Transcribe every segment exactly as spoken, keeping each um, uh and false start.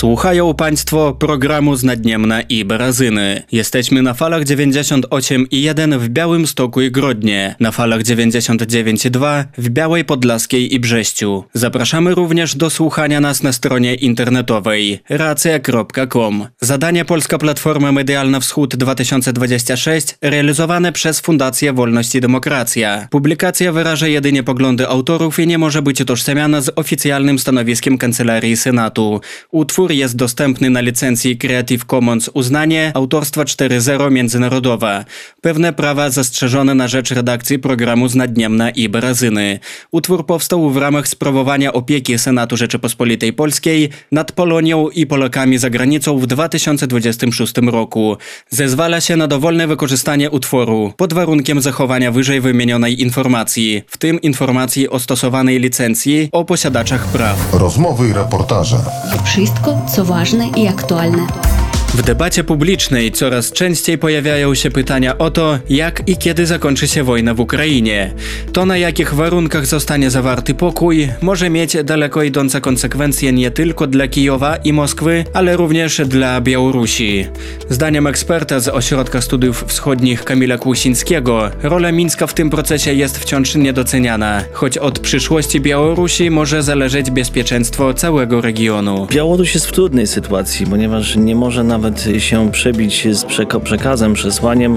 Słuchają Państwo programu z Naddniemna i Barazyny. Jesteśmy na falach dziewięćdziesiąt osiem i jeden w Białymstoku i Grodnie, na falach dziewięćdziesiąt dziewięć i dwa w Białej Podlaskiej i Brześciu. Zapraszamy również do słuchania nas na stronie internetowej racja kropka com. Zadanie Polska Platforma Medialna Wschód dwa tysiące dwadzieścia sześć realizowane przez Fundację Wolność i Demokracja. Publikacja wyraża jedynie poglądy autorów i nie może być utożsamiana z oficjalnym stanowiskiem Kancelarii Senatu. Utwór jest dostępny na licencji Creative Commons uznanie autorstwa cztery zero międzynarodowa. Pewne prawa zastrzeżone na rzecz redakcji programu z Naddniemna i Barazyny. Utwór powstał w ramach sprawowania opieki Senatu Rzeczypospolitej Polskiej nad Polonią i Polakami za granicą w dwa tysiące dwudziestym szóstym roku. Zezwala się na dowolne wykorzystanie utworu pod warunkiem zachowania wyżej wymienionej informacji, w tym informacji o stosowanej licencji o posiadaczach praw. Rozmowy i reportaże. Wszystko, co ważne i aktualne. W debacie publicznej coraz częściej pojawiają się pytania o to, jak i kiedy zakończy się wojna w Ukrainie. To, na jakich warunkach zostanie zawarty pokój, może mieć daleko idące konsekwencje nie tylko dla Kijowa i Moskwy, ale również dla Białorusi. Zdaniem eksperta z Ośrodka Studiów Wschodnich Kamila Kłusińskiego, rola Mińska w tym procesie jest wciąż niedoceniana, choć od przyszłości Białorusi może zależeć bezpieczeństwo całego regionu. Białoruś jest w trudnej sytuacji, ponieważ nie może nawet się przebić z przekazem, przesłaniem,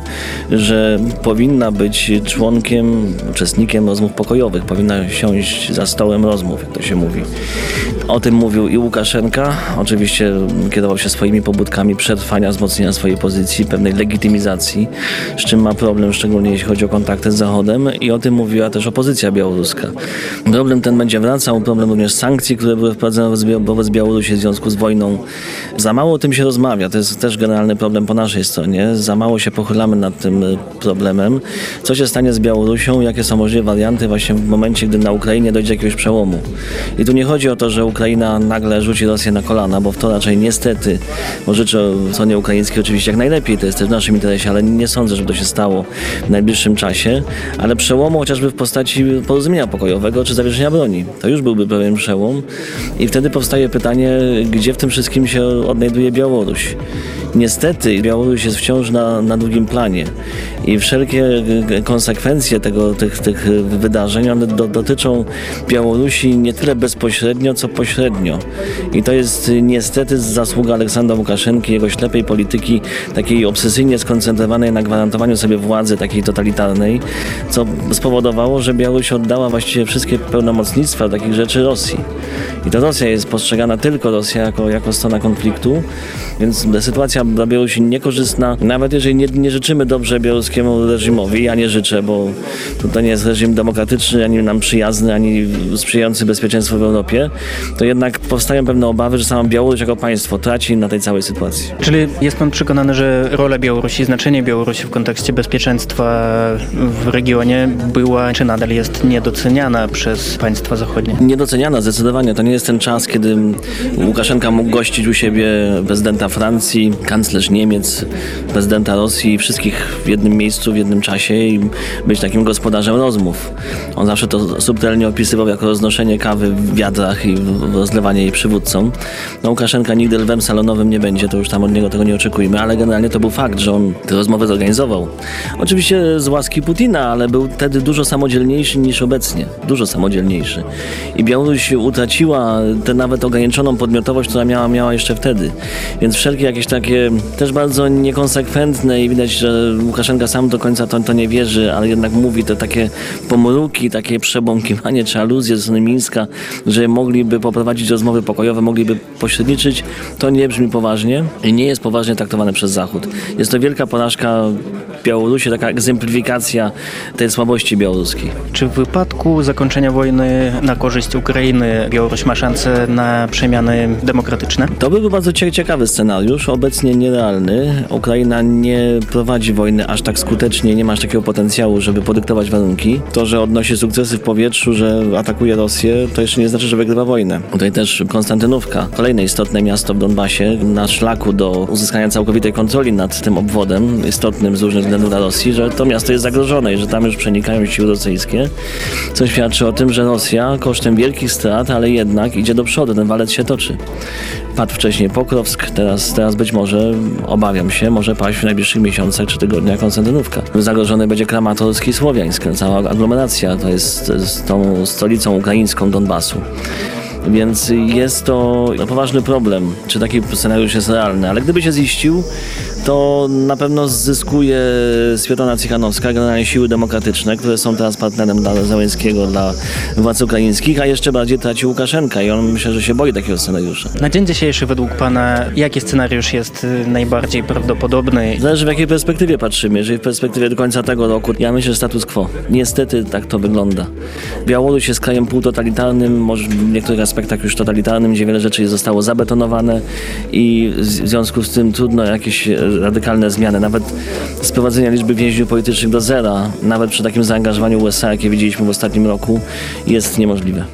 że powinna być członkiem, uczestnikiem rozmów pokojowych, powinna siąść za stołem rozmów, jak to się mówi. O tym mówił i Łukaszenka, oczywiście kierował się swoimi pobudkami przetrwania, wzmocnienia swojej pozycji, pewnej legitymizacji, z czym ma problem, szczególnie jeśli chodzi o kontakty z Zachodem, i o tym mówiła też opozycja białoruska. Problem ten będzie wracał, problem również sankcji, które były wprowadzone wobec Białorusi w związku z wojną. Za mało o tym się rozmawia. To jest też generalny problem po naszej stronie. Za mało się pochylamy nad tym problemem. Co się stanie z Białorusią? Jakie są możliwe warianty właśnie w momencie, gdy na Ukrainie dojdzie jakiegoś przełomu? I tu nie chodzi o to, że Ukraina nagle rzuci Rosję na kolana, bo w to raczej niestety, bo życzę stronie ukraińskiej oczywiście jak najlepiej, to jest też w naszym interesie, ale nie sądzę, żeby to się stało w najbliższym czasie. Ale przełomu chociażby w postaci porozumienia pokojowego czy zawieszenia broni. To już byłby pewien przełom. I wtedy powstaje pytanie, gdzie w tym wszystkim się odnajduje Białoruś. Niestety Białoruś jest wciąż na, na drugim planie i wszelkie konsekwencje tego, tych, tych wydarzeń, one do, dotyczą Białorusi nie tyle bezpośrednio, co pośrednio. I to jest niestety zasługa Aleksandra Łukaszenki, jego ślepej polityki, takiej obsesyjnie skoncentrowanej na gwarantowaniu sobie władzy takiej totalitarnej, co spowodowało, że Białoruś oddała właściwie wszystkie pełnomocnictwa takich rzeczy Rosji. I to Rosja jest postrzegana, tylko Rosja, jako, jako strona konfliktu, więc sytuacja dla Białorusi niekorzystna. Nawet jeżeli nie, nie życzymy dobrze białoruskiemu reżimowi, ja nie życzę, bo to nie jest reżim demokratyczny, ani nam przyjazny, ani sprzyjający bezpieczeństwu w Europie, to jednak powstają pewne obawy, że sama Białoruś jako państwo traci na tej całej sytuacji. Czyli jest pan przekonany, że rola Białorusi, znaczenie Białorusi w kontekście bezpieczeństwa w regionie była, czy nadal jest niedoceniana przez państwa zachodnie? Niedoceniana zdecydowanie. To nie jest ten czas, kiedy Łukaszenka mógł gościć u siebie prezydenta Francji, kanclerz Niemiec, prezydenta Rosji, wszystkich w jednym miejscu, w jednym czasie i być takim gospodarzem rozmów. On zawsze to subtelnie opisywał jako roznoszenie kawy w wiadrach i rozlewanie jej przywódcom. No Łukaszenka nigdy lwem salonowym nie będzie, to już tam od niego tego nie oczekujmy, ale generalnie to był fakt, że on te rozmowy zorganizował. Oczywiście z łaski Putina, ale był wtedy dużo samodzielniejszy niż obecnie. Dużo samodzielniejszy. I Białoruś utraciła tę nawet ograniczoną podmiotowość, która miała, miała jeszcze wtedy. Więc wszelkie jakieś takie też bardzo niekonsekwentne i widać, że Łukaszenka sam do końca to, to nie wierzy, ale jednak mówi te takie pomruki, takie przebąkiwanie czy aluzje ze strony Mińska, że mogliby poprowadzić rozmowy pokojowe, mogliby pośredniczyć, to nie brzmi poważnie i nie jest poważnie traktowane przez Zachód. Jest to wielka porażka Białorusi, taka egzemplifikacja tej słabości białoruskiej. Czy w wypadku zakończenia wojny na korzyść Ukrainy Białoruś ma szansę na przemiany demokratyczne? To byłby bardzo ciekawy scenariusz. Obecnie absolutnie nierealny. Ukraina nie prowadzi wojny aż tak skutecznie, nie ma aż takiego potencjału, żeby podyktować warunki. To, że odnosi sukcesy w powietrzu, że atakuje Rosję, to jeszcze nie znaczy, że wygrywa wojnę. Tutaj też Konstantynówka, kolejne istotne miasto w Donbasie, na szlaku do uzyskania całkowitej kontroli nad tym obwodem, istotnym z różnych względów dla Rosji, że to miasto jest zagrożone i że tam już przenikają siły rosyjskie, co świadczy o tym, że Rosja kosztem wielkich strat, ale jednak idzie do przodu, ten walec się toczy. Padł wcześniej Pokrowsk, teraz, teraz być może, obawiam się, może paść w najbliższych miesiącach czy tygodniach Konstantynówka. Zagrożony będzie Kramatorsk i Słowiańsk, cała aglomeracja, to jest z tą stolicą ukraińską Donbasu. Więc jest to no, poważny problem, czy taki scenariusz jest realny, ale gdyby się ziścił, to na pewno zyskuje Swietlana Cichanowska, generalnie siły demokratyczne, które są teraz partnerem dla Zełenskiego, dla władz ukraińskich, a jeszcze bardziej traci Łukaszenka i on myślę, że się boi takiego scenariusza. Na dzień dzisiejszy według pana jaki scenariusz jest y, najbardziej prawdopodobny? Zależy w jakiej perspektywie patrzymy. Jeżeli w perspektywie do końca tego roku, ja myślę, że status quo. Niestety tak to wygląda. Białoruś jest krajem półtotalitarnym, może w niektórych aspektach już totalitarnym, gdzie wiele rzeczy zostało zabetonowane i w związku z tym trudno jakieś radykalne zmiany. Nawet sprowadzenie liczby więźniów politycznych do zera, nawet przy takim zaangażowaniu U S A, jakie widzieliśmy w ostatnim roku, jest niemożliwe.